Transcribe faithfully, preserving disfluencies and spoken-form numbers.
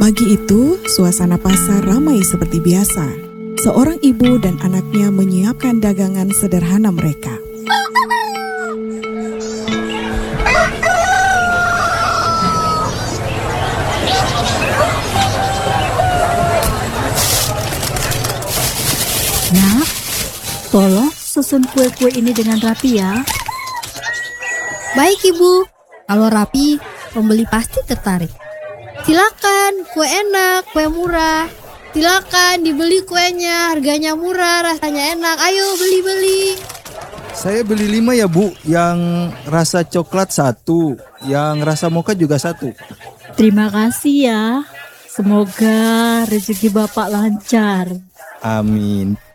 Pagi itu, suasana pasar ramai seperti biasa. Seorang ibu dan anaknya menyiapkan dagangan sederhana mereka. Nak, tolong susun kue-kue ini dengan rapi ya. Baik Ibu, kalau rapi, pembeli pasti tertarik. Silakan, kue enak, kue murah. Silakan dibeli kuenya, harganya murah, rasanya enak. Ayo beli-beli. Saya beli lima ya Bu, yang rasa coklat satu, yang rasa mocha juga satu. Terima kasih ya. Semoga rezeki Bapak lancar. Amin.